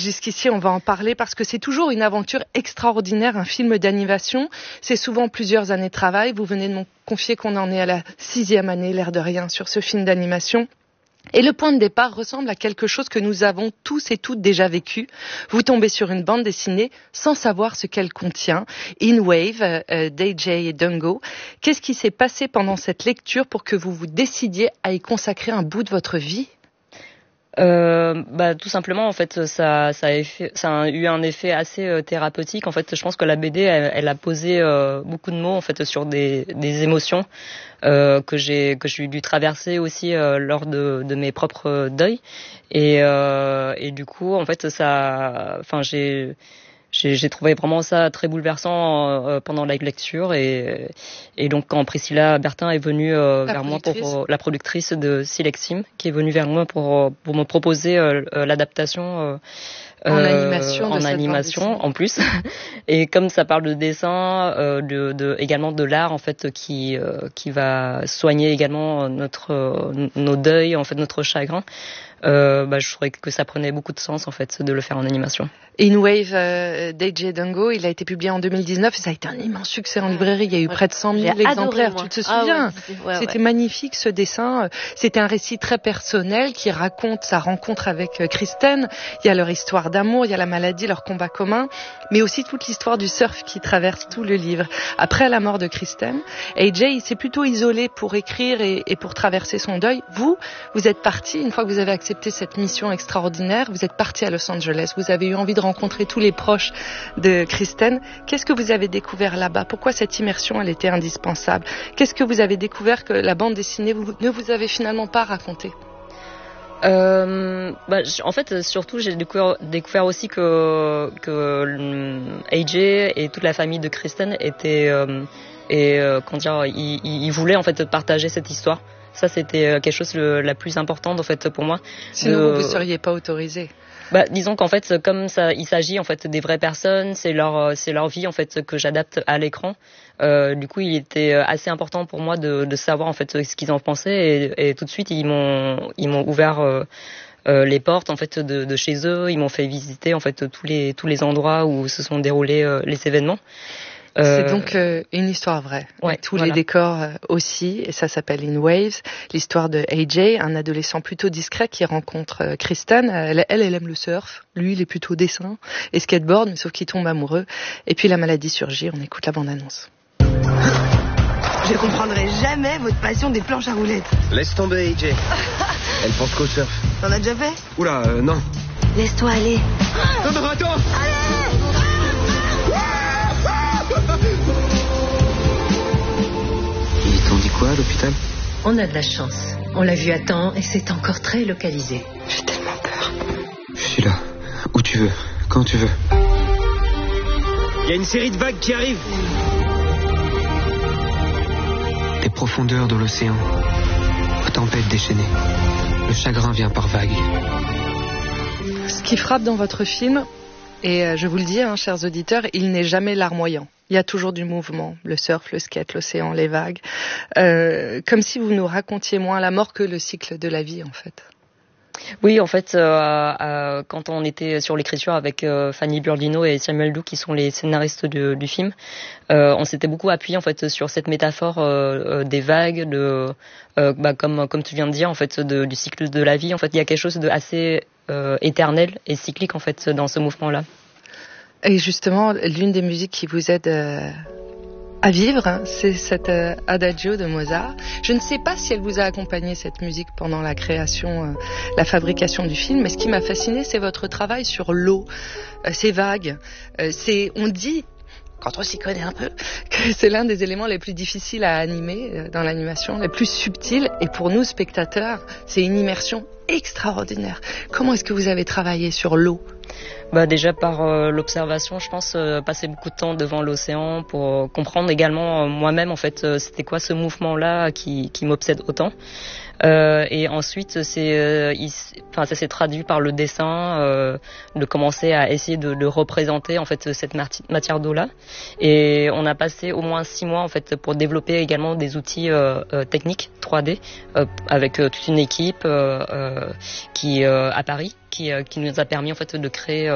jusqu'ici, on va en parler parce que c'est toujours une aventure extraordinaire, un film d'animation. C'est souvent plusieurs années de travail. Vous venez de me confier qu'on en est à la 6e année, l'air de rien, sur ce film d'animation. Et le point de départ ressemble à quelque chose que nous avons tous et toutes déjà vécu. Vous tombez sur une bande dessinée sans savoir ce qu'elle contient. In Wave, d'AJ Dungo. Qu'est-ce qui s'est passé pendant cette lecture pour que vous vous décidiez à y consacrer un bout de votre vie ? Tout simplement en fait ça a eu un effet assez thérapeutique. En fait, je pense que la BD elle a posé beaucoup de mots en fait sur des émotions que j'ai dû traverser aussi lors de mes propres deuils et du coup en fait j'ai trouvé vraiment ça très bouleversant pendant la lecture et donc quand Priscilla Bertin est venue vers moi pour la productrice de Silexim qui est venue vers moi pour me proposer l'adaptation en animation en plus et comme ça parle de dessin également de l'art en fait qui va soigner également nos deuils en fait notre chagrin. Je trouvais que ça prenait beaucoup de sens en fait de le faire en animation. In Wave d'AJ Dungo, il a été publié en 2019 et ça a été un immense succès en librairie. Il y a eu près de 100 000 exemplaires. Tu te souviens? C'était magnifique ce dessin. C'était un récit très personnel qui raconte sa rencontre avec Kristen. Il y a leur histoire d'amour, il y a la maladie, leur combat commun, mais aussi toute l'histoire du surf qui traverse tout le livre. Après la mort de Kristen, AJ il s'est plutôt isolé pour écrire et pour traverser son deuil. Vous êtes parti, une fois que vous avez accepté cette mission extraordinaire, vous êtes parti à Los Angeles. Vous avez eu envie de rencontrer tous les proches de Kristen. Qu'est-ce que vous avez découvert là-bas? Pourquoi cette immersion, elle était indispensable? Qu'est-ce que vous avez découvert que la bande dessinée ne vous avait finalement pas raconté? En fait, surtout, j'ai découvert aussi que AJ et toute la famille de Kristen étaient ils voulaient en fait partager cette histoire. Ça, c'était quelque chose la plus importante en fait pour moi. Sinon, vous seriez pas autorisé. Disons qu'en fait, comme ça, il s'agit en fait des vraies personnes, c'est leur vie en fait que j'adapte à l'écran. Du coup, il était assez important pour moi de savoir en fait ce qu'ils en pensaient et tout de suite ils m'ont ouvert les portes en fait de chez eux. Ils m'ont fait visiter en fait tous les endroits où se sont déroulés les événements. C'est donc une histoire vraie. Ouais, tous les décors aussi, et ça s'appelle In Waves. L'histoire de AJ, un adolescent plutôt discret qui rencontre Kristen. Elle aime le surf. Lui, il est plutôt dessin et skateboard, mais sauf qu'il tombe amoureux. Et puis la maladie surgit. On écoute la bande-annonce. Je ne comprendrai jamais votre passion des planches à roulettes. Laisse tomber, AJ. Elle pense qu'au surf. T'en as déjà fait? Oula, non. Laisse-toi aller. Non, attends. Allez! Ils t'ont dit quoi à l'hôpital? On a de la chance. On l'a vu à temps et c'est encore très localisé. J'ai tellement peur. Je suis là. Où tu veux. Quand tu veux. Il y a une série de vagues qui arrivent. Des profondeurs de l'océan. Aux tempêtes déchaînées. Le chagrin vient par vagues. Ce qui frappe dans votre film, et je vous le dis, chers auditeurs, il n'est jamais larmoyant. Il y a toujours du mouvement, le surf, le skate, l'océan, les vagues. Comme si vous nous racontiez moins la mort que le cycle de la vie, en fait. Oui, en fait, quand on était sur l'écriture avec Fanny Burdino et Samuel Doux, qui sont les scénaristes du film, on s'était beaucoup appuyé en fait sur cette métaphore des vagues, comme tu viens de dire, en fait, du cycle de la vie. En fait, il y a quelque chose de assez éternel et cyclique en fait dans ce mouvement-là. Et justement, l'une des musiques qui vous aide à vivre, c'est cette Adagio de Mozart. Je ne sais pas si elle vous a accompagné, cette musique, pendant la création, la fabrication du film, mais ce qui m'a fasciné, c'est votre travail sur l'eau, ces vagues. On dit, quand on s'y connaît un peu, que c'est l'un des éléments les plus difficiles à animer dans l'animation, les plus subtils, et pour nous, spectateurs, c'est une immersion extraordinaire. Comment est-ce que vous avez travaillé sur l'eau ? Déjà par l'observation, je pense, passer beaucoup de temps devant l'océan pour comprendre également moi-même en fait c'était quoi ce mouvement-là qui m'obsède autant. Et ensuite ça s'est traduit par le dessin, de commencer à essayer de représenter en fait cette matière d'eau-là. Et on a passé au moins 6 mois en fait pour développer également des outils techniques 3D avec toute une équipe qui à Paris qui nous a permis en fait de créer